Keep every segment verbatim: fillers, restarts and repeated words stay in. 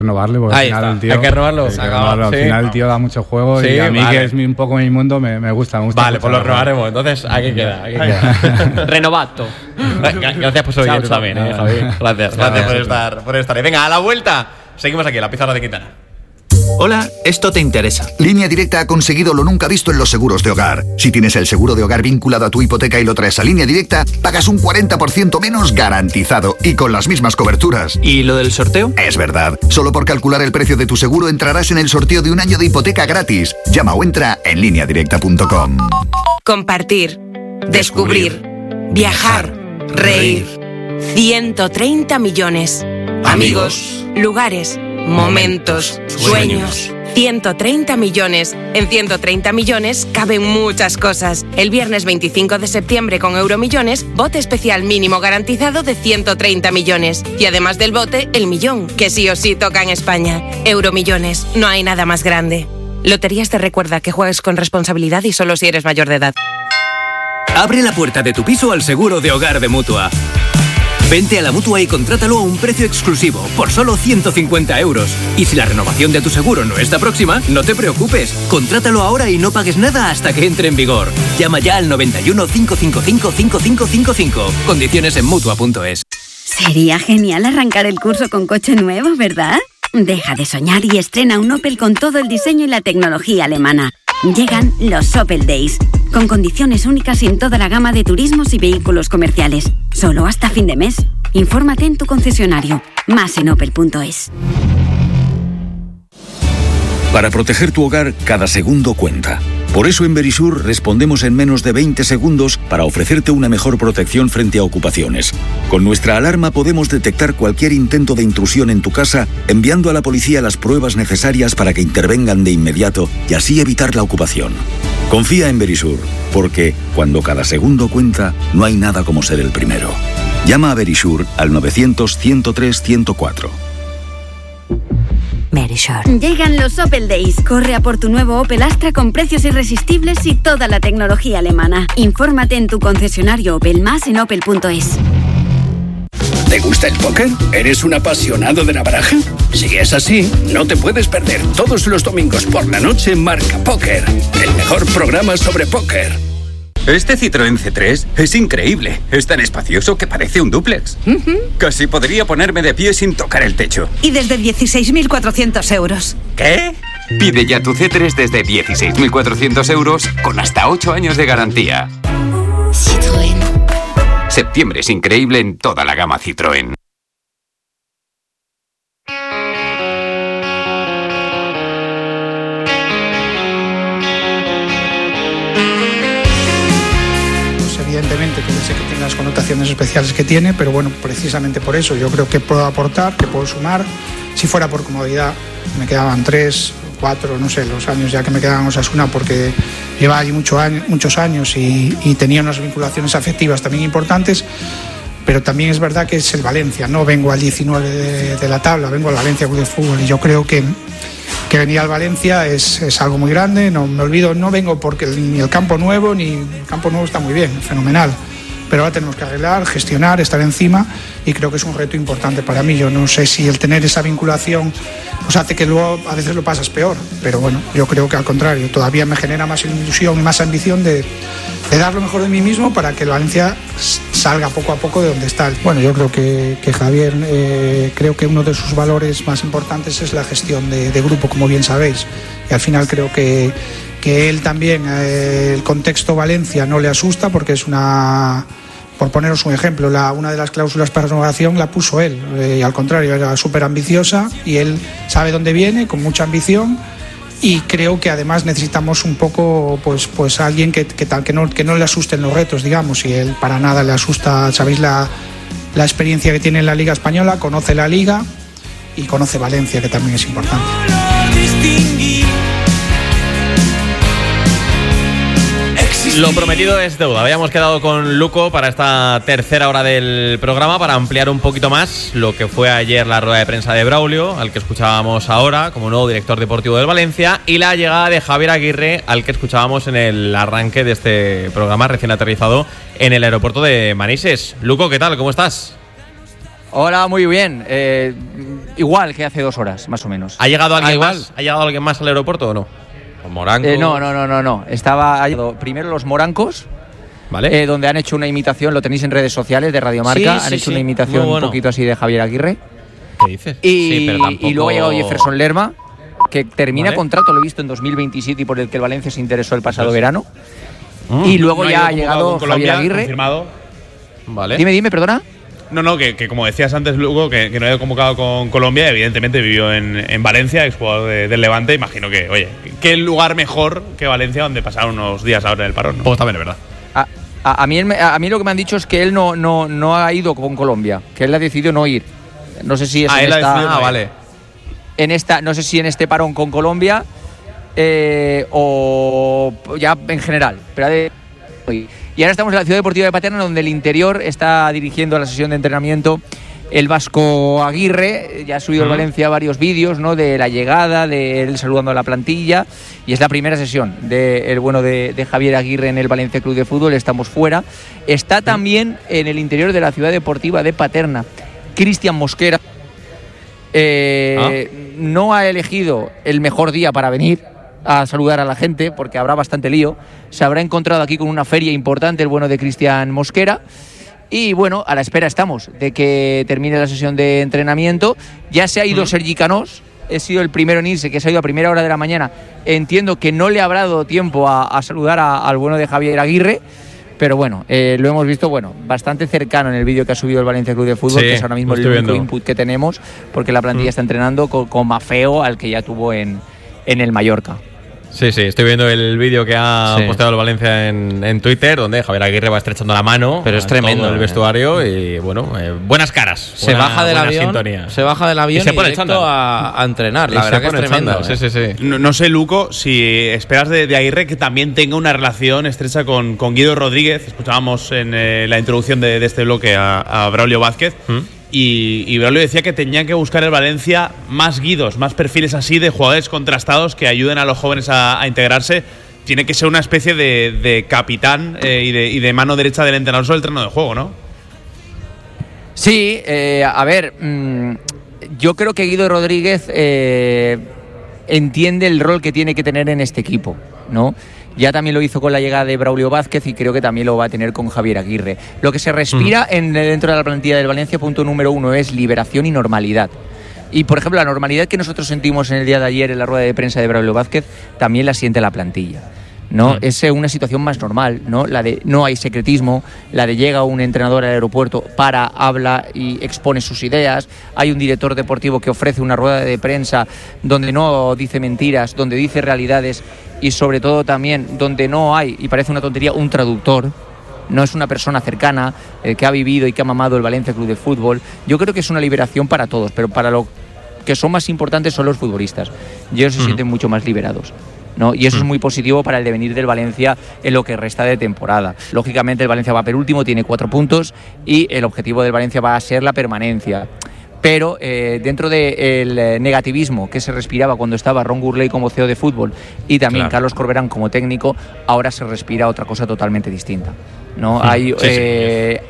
renovarle, porque Ahí al final está. el tío, Hay que renovarlo. hay que renovarlo. Al Sí. final el tío da mucho juego, Sí, y a mí, vale. que es mi, un poco mi mundo, me, me gusta, me gusta Vale, mucho, pues lo la verdad. renovaremos. Entonces, aquí queda. Aquí queda. Renovato. Gracias por su Chao, oyente chao. también, eh, Javi. Gracias, gracias por estar, por estar ahí. Venga, a la vuelta. Seguimos aquí en la pizarra de Quintana. Hola, esto te interesa. Línea Directa ha conseguido lo nunca visto en los seguros de hogar. Si tienes el seguro de hogar vinculado a tu hipoteca y lo traes a Línea Directa, pagas un cuarenta por ciento menos garantizado y con las mismas coberturas. ¿Y lo del sorteo? Es verdad. Solo por calcular el precio de tu seguro entrarás en el sorteo de un año de hipoteca gratis. Llama o entra en línea directa punto com. Compartir, descubrir, viajar, reír. ciento treinta millones. Amigos, lugares, momentos, sueños. ciento treinta millones. En ciento treinta millones caben muchas cosas. El viernes veinticinco de septiembre con Euromillones, bote especial mínimo garantizado de ciento treinta millones. Y además del bote, el millón, que sí o sí toca en España. Euromillones, no hay nada más grande. Loterías te recuerda que juegues con responsabilidad y solo si eres mayor de edad. Abre la puerta de tu piso al seguro de hogar de Mutua. Vente a la Mutua y contrátalo a un precio exclusivo, por solo ciento cincuenta euros. Y si la renovación de tu seguro no está próxima, no te preocupes. Contrátalo ahora y no pagues nada hasta que entre en vigor. Llama ya al noventa y uno, cinco cinco cinco, cinco cinco cinco cinco. Condiciones en Mutua punto es. Sería genial arrancar el curso con coche nuevo, ¿verdad? Deja de soñar y estrena un Opel con todo el diseño y la tecnología alemana. Llegan los Opel Days, con condiciones únicas en toda la gama de turismos y vehículos comerciales. Solo hasta fin de mes. Infórmate en tu concesionario. Más en opel punto es. Para proteger tu hogar, cada segundo cuenta. Por eso en Verisur respondemos en menos de veinte segundos para ofrecerte una mejor protección frente a ocupaciones. Con nuestra alarma podemos detectar cualquier intento de intrusión en tu casa, enviando a la policía las pruebas necesarias para que intervengan de inmediato y así evitar la ocupación. Confía en Verisur, porque cuando cada segundo cuenta, no hay nada como ser el primero. Llama a Verisur al novecientos, ciento tres, ciento cuatro. Verisur. Llegan los Opel Days. Corre a por tu nuevo Opel Astra con precios irresistibles y toda la tecnología alemana. Infórmate en tu concesionario Opel, más en opel punto es. ¿Te gusta el póker? ¿Eres un apasionado de la baraja? Si es así, no te puedes perder todos los domingos por la noche Marca Póker, el mejor programa sobre póker. Este Citroën C tres es increíble. Es tan espacioso que parece un dúplex. Uh-huh. Casi podría ponerme de pie sin tocar el techo. Y desde dieciséis mil cuatrocientos euros. ¿Qué? Pide ya tu C tres desde dieciséis mil cuatrocientos euros con hasta ocho años de garantía. Citroën. Septiembre es increíble en toda la gama Citroën. Evidentemente que sé que tiene las connotaciones especiales que tiene, pero bueno, precisamente por eso yo creo que puedo aportar, que puedo sumar. Si fuera por comodidad, me quedaban tres, cuatro, no sé, los años ya que me quedaban Osasuna, porque lleva allí mucho año, muchos años y, y tenía unas vinculaciones afectivas también importantes, pero también es verdad que es el Valencia, no vengo al diecinueve de, de la tabla, vengo al Valencia Club de Fútbol, y yo creo que que venir al Valencia es, es algo muy grande. No me olvido, no vengo porque ni el campo nuevo, ni el campo nuevo está muy bien, fenomenal, pero ahora tenemos que arreglar, gestionar, estar encima, y creo que es un reto importante para mí. Yo no sé si el tener esa vinculación pues hace que luego a veces lo pasas peor, pero bueno, yo creo que al contrario, todavía me genera más ilusión y más ambición de, de dar lo mejor de mí mismo para que el Valencia salga poco a poco de donde está. Bueno, yo creo que, que Javier, eh, creo que uno de sus valores más importantes es la gestión de, de grupo, como bien sabéis, y al final creo que, que él también, eh, el contexto Valencia no le asusta, porque es una... Por poneros un ejemplo, la, una de las cláusulas para renovación la puso él, eh, y al contrario, era súper ambiciosa, y él sabe dónde viene, con mucha ambición, y creo que además necesitamos un poco, pues, pues alguien que, que, que, no, que no le asusten los retos, digamos, y él para nada le asusta. Sabéis la, la experiencia que tiene en la Liga Española, conoce la Liga y conoce Valencia, que también es importante. Lo prometido es deuda. Habíamos quedado con Luco para esta tercera hora del programa para ampliar un poquito más lo que fue ayer la rueda de prensa de Braulio, al que escuchábamos ahora como nuevo director deportivo del Valencia, y la llegada de Javier Aguirre, al que escuchábamos en el arranque de este programa recién aterrizado en el aeropuerto de Manises. Luco, ¿qué tal? ¿Cómo estás? Hola, muy bien. Eh, igual que hace dos horas, más o menos. ¿Ha llegado alguien ah, más? ¿Ha llegado alguien más al aeropuerto o no? Los morancos. Eh, no, no, no, no, no. Estaba ha llegado primero los morancos. Vale. Eh, donde han hecho una imitación, lo tenéis en redes sociales de Radio Marca, Sí, han sí, hecho sí. una imitación Muy bueno. un poquito así de Javier Aguirre. ¿Qué dices? Y, Sí, pero tampoco- y luego ha llegado Jefferson Lerma, que termina Vale. contrato, lo he visto en dos mil veintisiete y por el que el Valencia se interesó el pasado Pues- verano. Mm. Y luego No ya ha ido convocado llegado con Javier Colombia, Aguirre. confirmado. Vale. Dime, dime, perdona. No, no, que, que como decías antes, Lugo, que, que no había convocado con Colombia, evidentemente vivió en, en Valencia, exjugador de, del Levante. Imagino que, oye, qué lugar mejor que Valencia donde pasaron unos días ahora en el parón, ¿no? Pues también es verdad. A, a- a mí, él me- a mí lo que me han dicho es que él no, no, no ha ido con Colombia, que él ha decidido no ir. No sé si es Ah, en él ha esta, decidido no ir. Ah, vale. En esta, no sé si en este parón con Colombia eh, o ya en general. Pero ha de- y ahora estamos en la Ciudad Deportiva de Paterna, donde el interior está dirigiendo la sesión de entrenamiento el vasco Aguirre. Ya ha subido el Mm. Valencia varios vídeos, ¿no?, de la llegada, de él saludando a la plantilla, y es la primera sesión del bueno de, de Javier Aguirre en el Valencia Club de Fútbol. Estamos fuera. Está también en el interior de la Ciudad Deportiva de Paterna Cristian Mosquera. Eh, No ha elegido el mejor día para venir a saludar a la gente, porque habrá bastante lío. Se habrá encontrado aquí con una feria importante el bueno de Cristian Mosquera. Y bueno, a la espera estamos de que termine la sesión de entrenamiento. Ya se ha ido Sergi Canós, he sido el primero en irse, que se ha ido a primera hora de la mañana. Entiendo que no le habrá dado tiempo a, a saludar a- al bueno de Javier Aguirre. Pero bueno, eh, lo hemos visto bueno bastante cercano en el vídeo que ha subido el Valencia Club de Fútbol, Sí, que es ahora mismo lo el estoy único viendo. input que tenemos, porque la plantilla está entrenando con, con Mafeo, al que ya tuvo en, en el Mallorca. Sí, sí, estoy viendo el vídeo que ha Sí. posteado el Valencia en, en Twitter, donde Javier Aguirre va estrechando la mano. Pero es a tremendo, todo el eh. vestuario y, bueno, eh, buenas caras. Se buena- baja del buena avión, sintonía. se baja del avión y se y pone el directo chándal. a, a entrenar. Y La se verdad que es pone el tremendo. chándal, ¿eh? Sí, sí, sí. No, no sé, Luco, si esperas de, de Aguirre que también tenga una relación estrecha con, con Guido Rodríguez. Escuchábamos en eh, la introducción de, de este bloque a, a Braulio Vázquez. Y, y Braulio decía que tenía que buscar el Valencia más guidos, más perfiles así de jugadores contrastados que ayuden a los jóvenes a, a integrarse. Tiene que ser una especie de, de capitán eh, y, de, y de mano derecha del entrenador sobre el terreno de juego, ¿no? Sí, eh, a ver, mmm, yo creo que Guido Rodríguez eh, entiende el rol que tiene que tener en este equipo, ¿no? Ya también lo hizo con la llegada de Braulio Vázquez y creo que también lo va a tener con Javier Aguirre. Lo que se respira Mm. en, dentro de la plantilla del Valencia, punto número uno, es liberación y normalidad. Y, por ejemplo, la normalidad que nosotros sentimos en el día de ayer en la rueda de prensa de Braulio Vázquez, también la siente la plantilla, ¿no? Mm. Es eh, una situación más normal, ¿no? La de no hay secretismo, la de llega un entrenador al aeropuerto, para, habla y expone sus ideas. Hay un director deportivo que ofrece una rueda de prensa donde no dice mentiras, donde dice realidades y, sobre todo, también donde no hay, y parece una tontería, un traductor. No es una persona cercana eh, que ha vivido y que ha mamado el Valencia Club de Fútbol. Yo creo que es una liberación para todos, pero para lo que son más importantes son los futbolistas. Y ellos se Mm. sienten mucho más liberados, ¿no? Y eso es muy positivo para el devenir del Valencia en lo que resta de temporada. Lógicamente el Valencia va penúltimo, tiene cuatro puntos y el objetivo del Valencia va a ser la permanencia. Pero eh, dentro del eh, negativismo que se respiraba cuando estaba Ron Gurley como C E O de fútbol y también Claro. Carlos Corberán como técnico, ahora se respira otra cosa totalmente distinta, ¿no? Mm, Hay sí, sí. eh,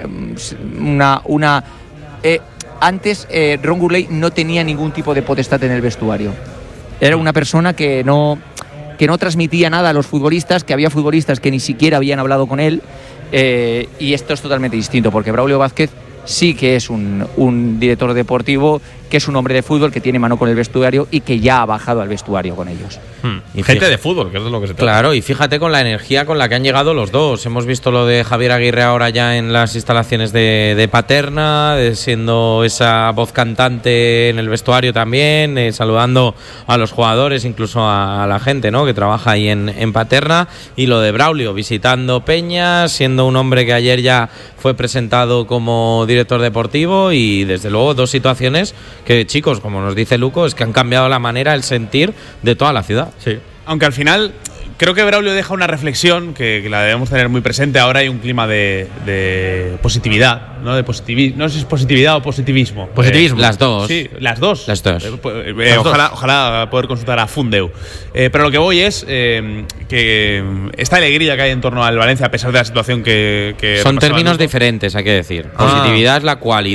una... una eh, antes eh, Ron Gurley no tenía ningún tipo de potestad en el vestuario. Era una persona que no, que no transmitía nada a los futbolistas, que había futbolistas que ni siquiera habían hablado con él, eh, y esto es totalmente distinto, porque Braulio Vázquez sí que es un, un director deportivo, que es un hombre de fútbol, que tiene mano con el vestuario y que ya ha bajado al vestuario con ellos. Hmm. Y Gente fija- de fútbol, que es de lo que se trata. Claro, y fíjate con la energía con la que han llegado los dos. Hemos visto lo de Javier Aguirre ahora ya en las instalaciones de, de Paterna, de siendo esa voz cantante en el vestuario también, eh, saludando a los jugadores, incluso a, a la gente, ¿no?, que trabaja ahí en, en Paterna. Y lo de Braulio, visitando Peñas, siendo un hombre que ayer ya fue presentado como director deportivo, y desde luego dos situaciones que, chicos, como nos dice Luco, es que han cambiado la manera, el sentir de toda la ciudad. Sí. Aunque al final creo que Braulio deja una reflexión que, que la debemos tener muy presente. Ahora hay un clima de, de positividad, ¿no? De positivi no sé si es positividad o positivismo. Positivismo. Las dos. Sí, las dos. Las dos. Eh, pues, eh, Las ojalá, dos. ojalá poder consultar a Fundeu. Eh, pero lo que voy es eh, que esta alegría que hay en torno al Valencia, a pesar de la situación que. que Son repasaba términos Luco. diferentes, hay que decir. Ah. Positividad es la cualidad.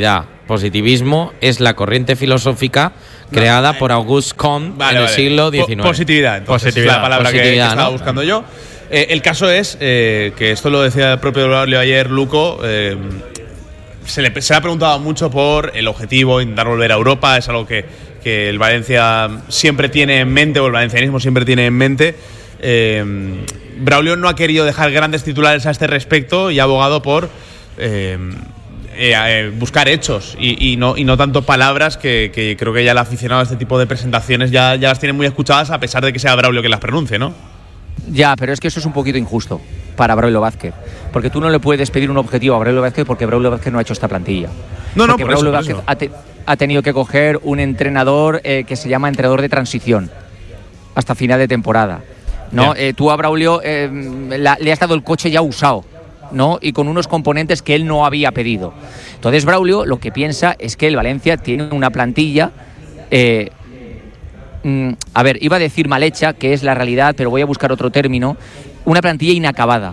Positivismo es la corriente filosófica no, creada eh, por Auguste Comte vale, en el vale. siglo diecinueve. Po- positividad, entonces, positividad, es la palabra positividad, que, que estaba ¿no? buscando yo. Eh, el caso es eh, que esto lo decía el propio Braulio ayer, Luco. Eh, se, le, se le ha preguntado mucho por el objetivo, intentar volver a Europa. Es algo que, que el Valencia siempre tiene en mente, o el valencianismo siempre tiene en mente. Eh, Braulio no ha querido dejar grandes titulares a este respecto y ha abogado por eh, eh, eh, buscar hechos y, y, no, y no tanto palabras que, que creo que ya el aficionado a este tipo de presentaciones ya, ya las tiene muy escuchadas, a pesar de que sea Braulio que las pronuncie, ¿no? Ya, pero es que eso es un poquito injusto para Braulio Vázquez, porque tú no le puedes pedir un objetivo a Braulio Vázquez porque Braulio Vázquez no ha hecho esta plantilla. No, no, porque por Braulio eso, Vázquez por eso. Ha, te, ha tenido que coger un entrenador eh, que se llama entrenador de transición hasta final de temporada, ¿no? Eh, tú a Braulio eh, la, le has dado el coche ya usado, ¿no? Y con unos componentes que él no había pedido. Entonces Braulio lo que piensa es que el Valencia tiene una plantilla eh, a ver, iba a decir mal hecha, que es la realidad, pero voy a buscar otro término, una plantilla inacabada.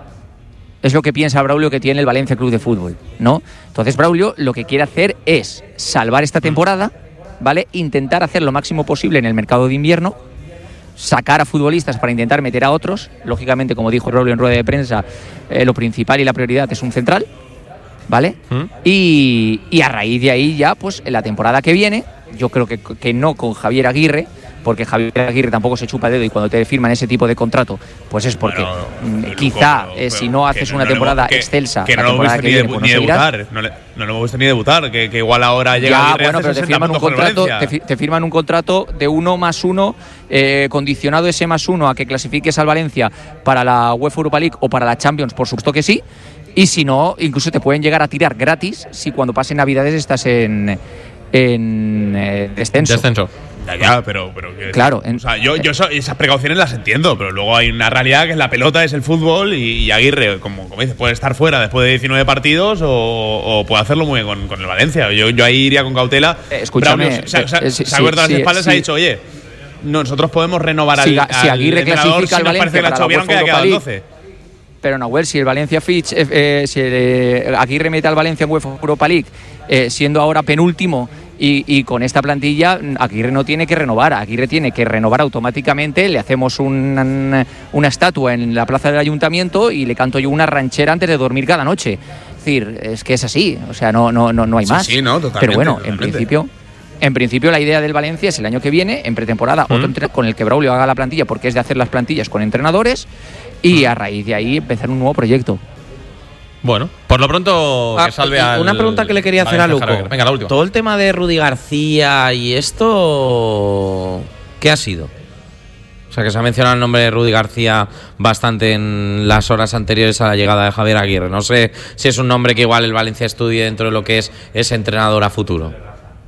Es lo que piensa Braulio que tiene el Valencia Club de Fútbol, ¿no? Entonces Braulio lo que quiere hacer es salvar esta temporada, ¿vale? Intentar hacer lo máximo posible en el mercado de invierno, sacar a futbolistas para intentar meter a otros. Lógicamente, como dijo Braulio en rueda de prensa, eh, lo principal y la prioridad es un central, ¿vale? ¿Mm? Y, y a raíz de ahí ya, pues en la temporada que viene, yo creo que, que no con Javier Aguirre, porque Javier Aguirre tampoco se chupa el dedo y cuando te firman ese tipo de contrato, pues es porque bueno, quizá pero, eh, si no haces una no temporada que, excelsa, que no la temporada lo que viene, pues ni no debutar, no, le, no lo hemos visto ni debutar, que, que igual ahora llega ya, Aguirre bueno, pero te firman un contrato, te, te firman un contrato de uno más uno, eh, condicionado ese más uno a que clasifiques al Valencia para la UEFA Europa League o para la Champions, por supuesto que sí. Y si no, incluso te pueden llegar a tirar gratis si cuando pasen Navidades estás en en eh, descenso. Descenso. Ya, ya, pero, pero que, claro. En, o sea, yo, yo eso, esas precauciones las entiendo, pero luego hay una realidad que es la pelota, es el fútbol y, y Aguirre, como, como dices, puede estar fuera después de diecinueve partidos o, o puede hacerlo muy bien con, con el Valencia. Yo, yo ahí iría con cautela. Eh, escúchame. Braulio, se, se, eh, se, sí, se ha abierto sí, las espaldas sí. y ha dicho, oye, nosotros podemos renovar si, al, si Aguirre al entrenador clasifica si al Valencia para la UEFA Europa League. Pero Nahuel, si el Valencia Fitch, eh, eh, si el, eh, Aguirre mete al Valencia en UEFA Europa League, eh, siendo ahora penúltimo y, y con esta plantilla, Aguirre no tiene que renovar. Aguirre tiene que renovar automáticamente. Le hacemos un, una estatua en la plaza del ayuntamiento y le canto yo una ranchera antes de dormir cada noche. Es decir, es que es así. O sea, no, no, no, no hay sí, más. Sí, no, totalmente, Pero bueno, totalmente. en principio. En principio la idea del Valencia es el año que viene, en pretemporada, ¿Mm? otro entrenador con el que Braulio haga la plantilla, porque es de hacer las plantillas con entrenadores, y a raíz de ahí empezar un nuevo proyecto. Bueno, por lo pronto que salve ah, al... Una pregunta que le quería hacer a Luco. Venga, la última. Todo el tema de Rudy García y esto, ¿qué ha sido? O sea, que se ha mencionado el nombre de Rudy García bastante en las horas anteriores a la llegada de Javier Aguirre. No sé si es un nombre que igual el Valencia estudie dentro de lo que es ese entrenador a futuro.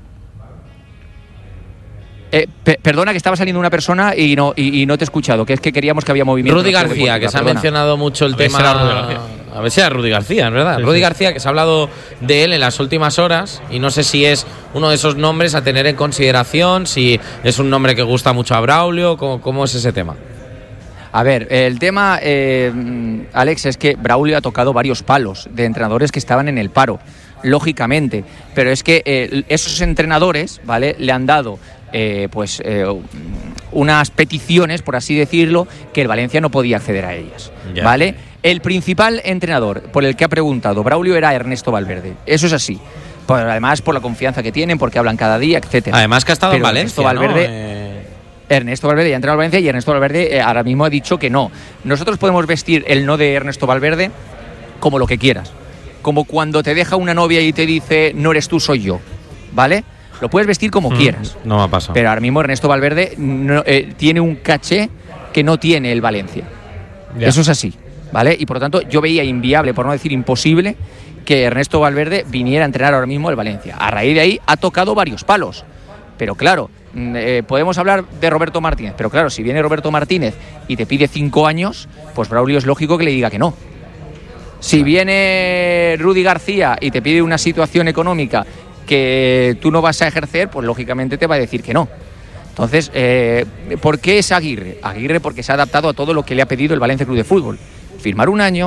Eh, pe- perdona, que estaba saliendo una persona y no y, y no te he escuchado, que es que queríamos que había movimiento. Rudy García, que se ha mencionado mucho el a ver tema. Si era Rudy García. A ver si era Rudy García, es verdad. Sí, Rudy sí. García, que se ha hablado de él en las últimas horas y no sé si es uno de esos nombres a tener en consideración, si es un nombre que gusta mucho a Braulio, ¿cómo, cómo es ese tema? A ver, el tema, eh, Alex, es que Braulio ha tocado varios palos de entrenadores que estaban en el paro, lógicamente, pero es que eh, esos entrenadores, ¿vale?, le han dado eh, pues eh, unas peticiones, por así decirlo, que el Valencia no podía acceder a ellas, ya. ¿vale? El principal entrenador por el que ha preguntado Braulio era Ernesto Valverde, eso es así. Por, además por la confianza que tienen, porque hablan cada día, etcétera. Además que ha estado pero en Valencia, Ernesto Valverde, ¿no? Eh... Ernesto Valverde ya ha entrado al Valencia y Ernesto Valverde eh, ahora mismo ha dicho que no. Nosotros podemos vestir el no de Ernesto Valverde como lo que quieras. Como cuando te deja una novia y te dice no eres tú, soy yo, ¿vale? Lo puedes vestir como mm, quieras. No me ha pasado. Pero ahora mismo Ernesto Valverde no, eh, tiene un caché que no tiene el Valencia. Ya. Eso es así, ¿vale? Y por lo tanto yo veía inviable, por no decir imposible, que Ernesto Valverde viniera a entrenar ahora mismo el Valencia. A raíz de ahí ha tocado varios palos. Pero claro, eh, podemos hablar de Roberto Martínez, pero claro, si viene Roberto Martínez y te pide cinco años, pues Braulio es lógico que le diga que no. Si viene Rudy García y te pide una situación económica que tú no vas a ejercer, pues lógicamente te va a decir que no. Entonces, eh, ¿por qué es Aguirre? Aguirre porque se ha adaptado a todo lo que le ha pedido el Valencia Club de Fútbol. Firmar un año,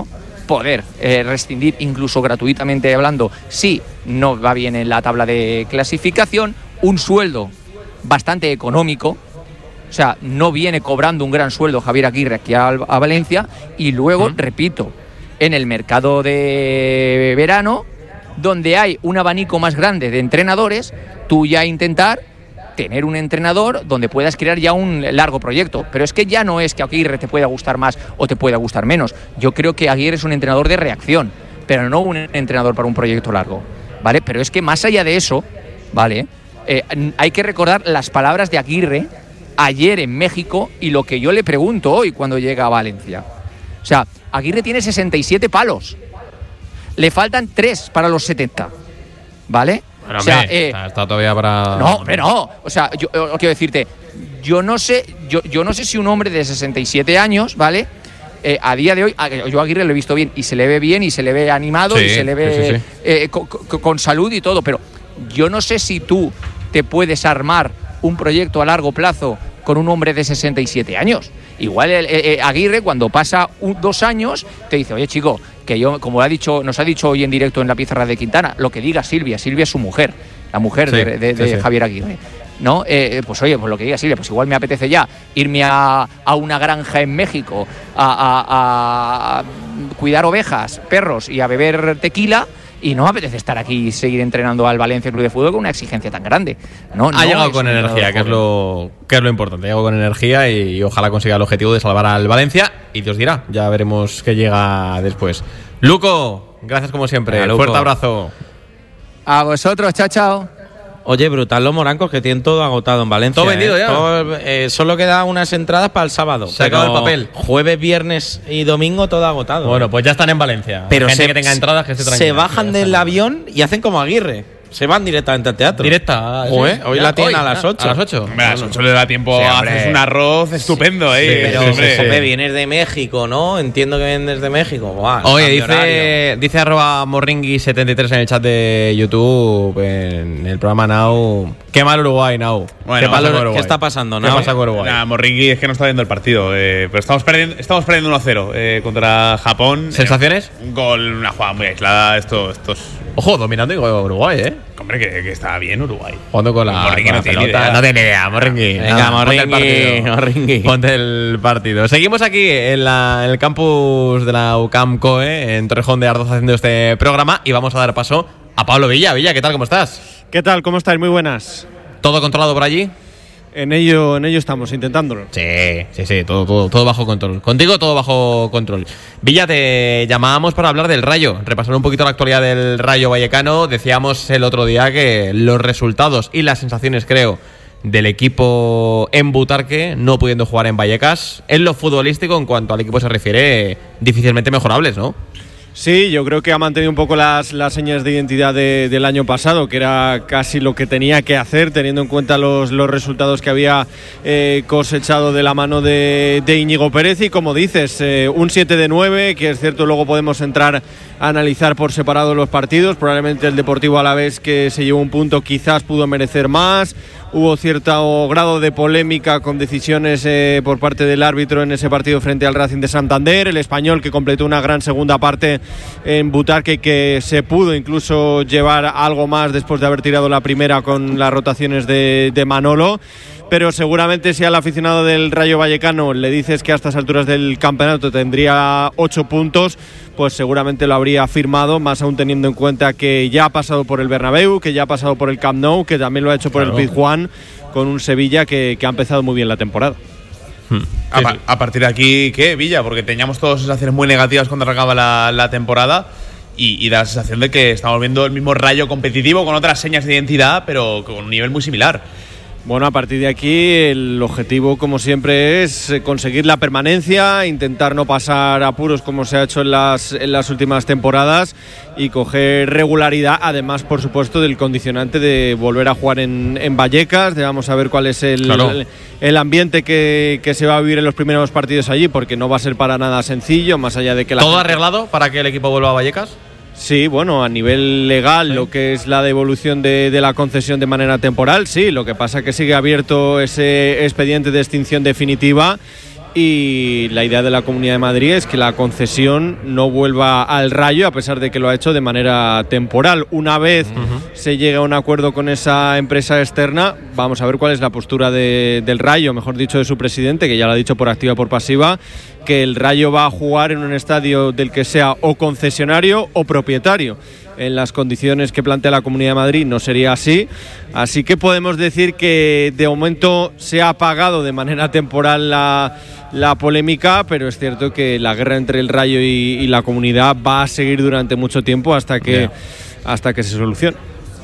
poder eh, rescindir, incluso gratuitamente hablando, si no va bien en la tabla de clasificación, un sueldo bastante económico. O sea, no viene cobrando un gran sueldo Javier Aguirre aquí a, a Valencia. Y luego, ¿Mm? repito, en el mercado de verano, donde hay un abanico más grande de entrenadores, tú ya intentar tener un entrenador donde puedas crear ya un largo proyecto. Pero es que ya no es que Aguirre te pueda gustar más o te pueda gustar menos. Yo creo que Aguirre es un entrenador de reacción, pero no un entrenador para un proyecto largo, ¿vale? Pero es que más allá de eso, ¿vale? Eh, hay que recordar las palabras de Aguirre ayer en México y lo que yo le pregunto hoy cuando llega a Valencia. O sea, Aguirre tiene sesenta y siete palos. Le faltan tres para los setenta, ¿vale? Bueno, o sea, hombre, eh, está, está todavía para... No, hombre, no. O sea, yo, yo quiero decirte, yo no sé, yo, yo no sé si un hombre de sesenta y siete años, ¿vale? Eh, a día de hoy, yo a Aguirre lo he visto bien y se le ve bien y se le ve animado, sí, y se le ve sí, sí, sí. Eh, con, con, con salud y todo, pero yo no sé si tú te puedes armar un proyecto a largo plazo con un hombre de sesenta y siete años. Igual el, el, el Aguirre, cuando pasa un, dos años, te dice, oye, chico, que yo, como ha dicho, nos ha dicho hoy en directo en la pizarra de Quintana, lo que diga Silvia, Silvia es su mujer, la mujer sí, de, de, de sí, Javier Aguirre, ¿no? Eh, pues oye, pues lo que diga Silvia, pues igual me apetece ya irme a, a una granja en México a, a, a cuidar ovejas, perros y a beber tequila, y no me apetece estar aquí y seguir entrenando al Valencia Club de Fútbol con una exigencia tan grande. No, ha no llegado con energía, que es, lo, que es lo importante. Ha llegado con energía y, y ojalá consiga el objetivo de salvar al Valencia. Y Dios dirá, ya veremos qué llega después. Luco, gracias como siempre. Venga, fuerte abrazo. A vosotros, chao, chao. Oye, brutal los morancos que tienen todo agotado en Valencia. Todo vendido ¿eh? ya. Todo, eh, solo quedan unas entradas para el sábado. Se ha acabado el papel. Jueves, viernes y domingo todo agotado. Bueno, pues ya están en Valencia. Pero gente se, que tenga entradas que esté tranquila. Se bajan del avión y hacen como Aguirre. Se van directamente al teatro. Directa. Joder, hoy ya, la tienen hoy, a las ocho. A las ocho. A las ocho le da tiempo sí, a hacer un arroz estupendo, sí, ¿eh? Sí, pero, sí, hombre, hombre, vienes de México, ¿no? Entiendo que vienes de México. Buah, oye, dice, dice arroba morringui setenta y tres en el chat de YouTube, en el programa Now. Qué mal Uruguay, Now. Bueno, ¿Qué, mal, Uruguay? ¿Qué está pasando, ¿Qué Now? pasa con Uruguay? Nah, Morringui es que no está viendo el partido. Eh, pero estamos perdiendo, estamos perdiendo uno a cero eh, contra Japón. ¿Sensaciones? Eh, un gol, una jugada muy aislada. Esto, estos. Ojo, dominando Uruguay, ¿eh? Hombre, que, que está bien Uruguay. Jugando con la, Morringui con no la tiene pelota. idea. No tiene idea, Morringui. Venga, Morringui. Morringui. Ponte el partido. Seguimos aquí en, la, en el campus de la U C A M COE, en Torrejón de Ardoz, haciendo este programa. Y vamos a dar paso a Pablo Villa. Villa, ¿qué tal? ¿Cómo estás? ¿Qué tal? ¿Cómo estáis? Muy buenas. ¿Todo controlado por allí? En ello, en ello estamos, intentándolo. Sí, sí, sí, todo, todo, todo bajo control. Contigo todo bajo control. Villa, te llamábamos para hablar del Rayo, repasar un poquito la actualidad del Rayo Vallecano. Decíamos el otro día que los resultados y las sensaciones, creo, del equipo en Butarque, no pudiendo jugar en Vallecas, en lo futbolístico, en cuanto al equipo se refiere, difícilmente mejorables, ¿no? Sí, yo creo que ha mantenido un poco las, las señas de identidad de, del año pasado, que era casi lo que tenía que hacer, teniendo en cuenta los, los resultados que había eh, cosechado de la mano de, de Íñigo Pérez. Y como dices, eh, un siete de nueve, que es cierto, luego podemos entrar a analizar por separado los partidos. Probablemente el Deportivo Alavés, que se llevó un punto, quizás pudo merecer más. Hubo cierto grado de polémica con decisiones eh, por parte del árbitro en ese partido frente al Racing de Santander. El Español, que completó una gran segunda parte en Butarque, que se pudo incluso llevar algo más después de haber tirado la primera con las rotaciones de, de Manolo. Pero seguramente si al aficionado del Rayo Vallecano le dices que a estas alturas del campeonato tendría ocho puntos, pues seguramente lo habría firmado, más aún teniendo en cuenta que ya ha pasado por el Bernabéu, que ya ha pasado por el Camp Nou, que también lo ha hecho por claro. el Pizjuán, con un Sevilla que, que ha empezado muy bien la temporada. Hmm. A, pa- a partir de aquí, ¿qué, Villa? Porque teníamos todas sensaciones muy negativas cuando arrancaba la, la temporada y, y da la sensación de que estamos viendo el mismo Rayo competitivo con otras señas de identidad, pero con un nivel muy similar. Bueno, a partir de aquí el objetivo, como siempre, es conseguir la permanencia, intentar no pasar apuros como se ha hecho en las, en las últimas temporadas y coger regularidad, además, por supuesto, del condicionante de volver a jugar en, en Vallecas. Vamos a ver cuál es el, claro. el, el ambiente que, que se va a vivir en los primeros partidos allí, porque no va a ser para nada sencillo, más allá de que la ¿Todo gente... arreglado para que el equipo vuelva a Vallecas? Sí, bueno, a nivel legal, sí. Lo que es la devolución de, de la concesión de manera temporal, sí. Lo que pasa es que sigue abierto ese expediente de extinción definitiva y la idea de la Comunidad de Madrid es que la concesión no vuelva al Rayo, a pesar de que lo ha hecho de manera temporal. Una vez uh-huh. se llegue a un acuerdo con esa empresa externa, vamos a ver cuál es la postura de, del Rayo, mejor dicho de su presidente, que ya lo ha dicho por activa y por pasiva, que el Rayo va a jugar en un estadio del que sea o concesionario o propietario. En las condiciones que plantea la Comunidad de Madrid no sería así, así que podemos decir que de momento se ha apagado de manera temporal la, la polémica, pero es cierto que la guerra entre el Rayo y, y la Comunidad va a seguir durante mucho tiempo hasta que, yeah. hasta que se solucione.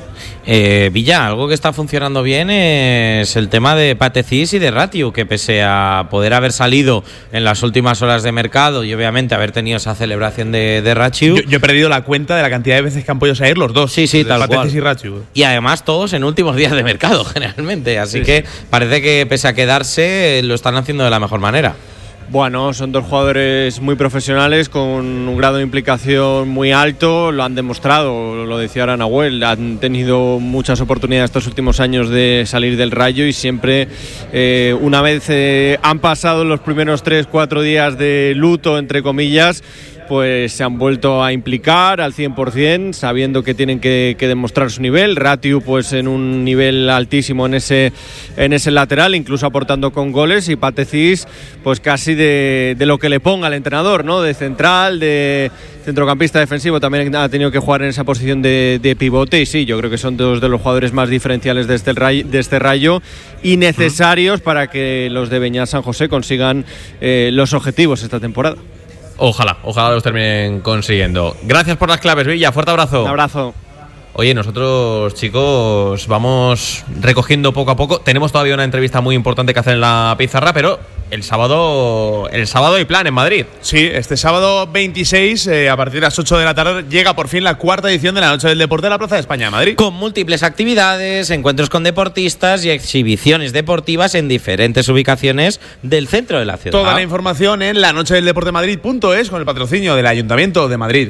Eh, Villa, algo que está funcionando bien es el tema de Pate Ciss y de Ratiu, que pese a poder haber salido en las últimas horas de mercado y obviamente haber tenido esa celebración de, de Ratiu. Yo, yo he perdido la cuenta de la cantidad de veces que han podido salir los dos. Sí, sí, tal Pate cual. Ciss y Ratiu. Y además todos en últimos días de mercado, generalmente. Así sí, que sí. parece que pese a quedarse, lo están haciendo de la mejor manera. Bueno, son dos jugadores muy profesionales con un grado de implicación muy alto, lo han demostrado, lo decía ahora Nahuel, han tenido muchas oportunidades estos últimos años de salir del Rayo y siempre eh, una vez eh, han pasado los primeros tres, cuatro días de luto, entre comillas, pues se han vuelto a implicar al cien por ciento, sabiendo que tienen que, que demostrar su nivel. Ratiu pues en un nivel altísimo en ese, en ese lateral, incluso aportando con goles, y Pate Ciss pues casi de, de lo que le ponga al entrenador, ¿no? De central, de centrocampista defensivo, también ha tenido que jugar en esa posición de, de pivote, y sí, yo creo que son dos de los jugadores más diferenciales de este Rayo, de este rayo y necesarios uh-huh. para que los de Beñat San José consigan eh, los objetivos esta temporada. Ojalá, ojalá los terminen consiguiendo. Gracias por las claves, Villa. Fuerte abrazo. Un abrazo. Oye, nosotros, chicos, vamos recogiendo poco a poco. Tenemos todavía una entrevista muy importante que hacer en la pizarra, pero el sábado el sábado hay plan en Madrid. Sí, este sábado veintiséis, eh, a partir de las ocho de la tarde, llega por fin la cuarta edición de la Noche del Deporte de la Plaza de España de Madrid. Con múltiples actividades, encuentros con deportistas y exhibiciones deportivas en diferentes ubicaciones del centro de la ciudad. Toda la información en la noche del deporte de Madrid punto es con el patrocinio del Ayuntamiento de Madrid.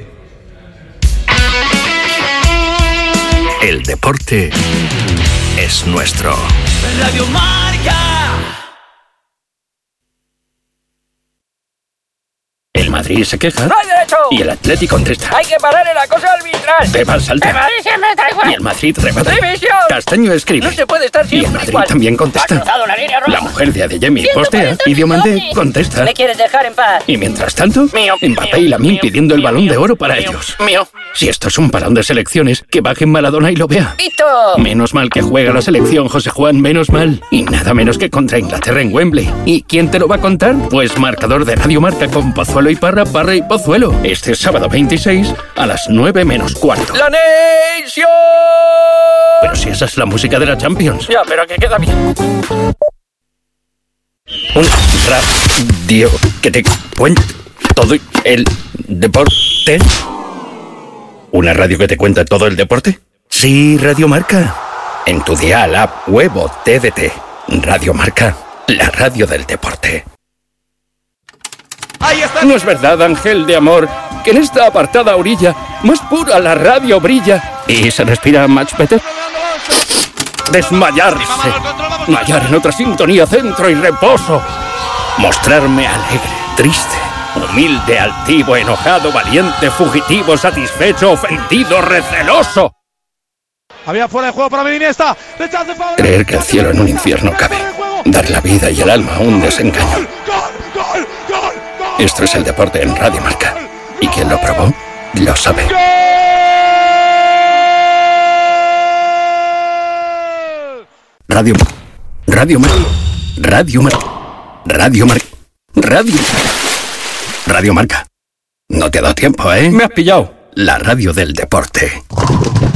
El deporte es nuestro. Radio Marca. El Madrid se queja. ¡No hay derecho! Y el Atlético contesta. ¡Hay que parar el acoso arbitral! Pepa salta. ¡El Madrid siempre está igual! Y el Madrid remata. ¡División! Castaño escribe. ¡No se puede estar siempre Y el Madrid igual! también contesta. ¡Ha cruzado la línea roja! La mujer de Adeyemi postea. Y Diomandé contesta. ¿Le quieres dejar en paz? Y mientras tanto, Mío, Mbappé mío, y Lamine mío, pidiendo el mío, balón mío, de oro para mío, ellos. Mío. Si esto es un parón de selecciones, que bajen Maradona y lo vea. ¡Visto! Menos mal que juega la selección, José Juan, menos mal. Y nada menos que contra Inglaterra en Wembley. ¿Y quién te lo va a contar? Pues marcador de Radio Marca con Pozuelo y Parra, Parra y Pozuelo. Este sábado veintiséis a las nueve menos cuarto. ¡La Nation! Pero si esa es la música de la Champions. Ya, pero que queda bien. Un radio que te cuenta todo el deporte. ¿Una radio que te cuenta todo el deporte? Sí, Radio Marca. En tu dial, app, web o T D T. Radio Marca, la radio del deporte. No es verdad, ángel de amor, que en esta apartada orilla más pura la radio brilla y se respira much better. Desmayarse, hallar en otra sintonía centro y reposo, mostrarme alegre, triste, humilde, altivo, enojado, valiente, fugitivo, satisfecho, ofendido, receloso. Había fuera de juego para Iniesta. Creer que el cielo en un infierno cabe, dar la vida y el alma a un desengaño. Esto es el deporte en Radio Marca. Y quien lo probó, lo sabe. Radio Radio Marca. Radio Marca. Radio Marca. Radio Radio Marca. No te ha dado tiempo, ¿eh? Me has pillado. La radio del deporte.